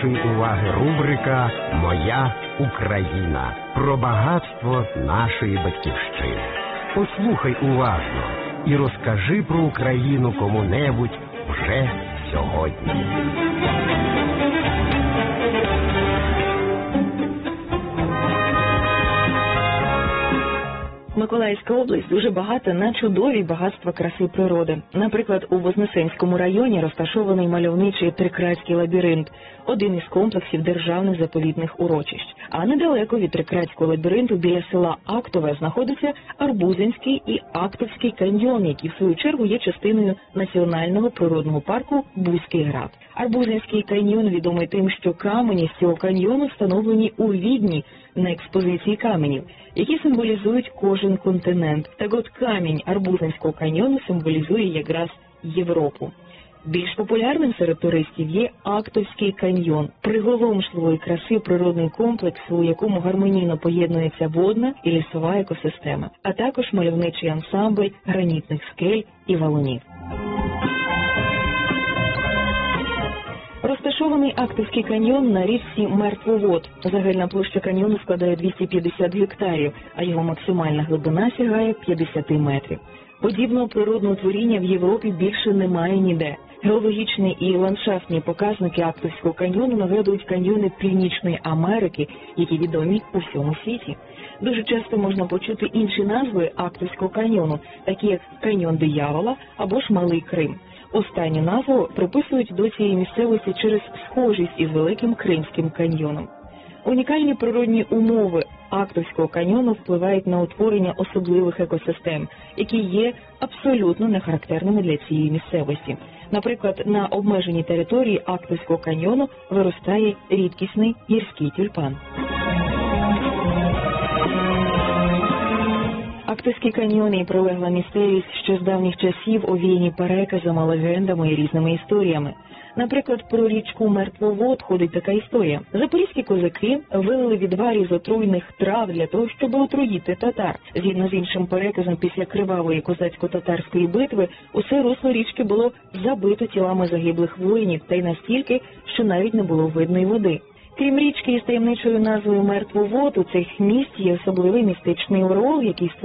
вашої уваги рубрика «Моя Україна» про багатство нашої батьківщини. Послухай уважно і розкажи про Україну кому-небудь вже сьогодні. Миколаївська область дуже багата на чудові багатства краси природи. Наприклад, у Вознесенському районі розташований мальовничий Трикратський лабіринт, один із комплексів державних заповідних урочищ. А недалеко від Трикратського лабіринту біля села Актове знаходиться Арбузинський і Актовський каньйон, які в свою чергу є частиною національного природного парку Бузький Град. Арбузинський каньйон відомий тим, що камені з цього каньйону встановлені у Відні на експозиції каменів, які символізують кожен континент. Так от камінь Арбузинського каньйону символізує якраз Європу. Більш популярним серед туристів є Актовський каньйон, приголомшливої краси природний комплекс, у якому гармонійно поєднується водна і лісова екосистема, а також мальовничий ансамбль гранітних скель і валунів. Розташований Актовський каньйон на річці Мертвовод. Загальна площа каньйону складає 250 гектарів, а його максимальна глибина сягає 50 метрів. Подібного природного творіння в Європі більше немає ніде. Геологічні і ландшафтні показники Актовського каньйону нагадують каньйони Північної Америки, які відомі у всьому світі. Дуже часто можна почути інші назви Актовського каньйону, такі як Каньйон Диявола або ж Малий Крим. Останню назву приписують до цієї місцевості через схожість із Великим Кримським каньйоном. Унікальні природні умови Актовського каньйону впливають на утворення особливих екосистем, які є абсолютно нехарактерними для цієї місцевості. Наприклад, на обмеженій території Актовського каньйону виростає рідкісний гірський тюльпан. Актовський каньйон і прилегла місцевість ще з давніх часів овіяні переказами, легендами і різними історіями. Наприклад, про річку Мертвовод ходить така історія. Запорізькі козаки вилили відвар із отруйних трав для того, щоб отруїти татар. Згідно з іншим переказом, після кривавої козацько-татарської битви усе русло річки було забито тілами загиблих воїнів, та й настільки, що навіть не було видної води. Крім річки із таємничою назвою Мертвовод, у цих місць є особливий містичний ореол, який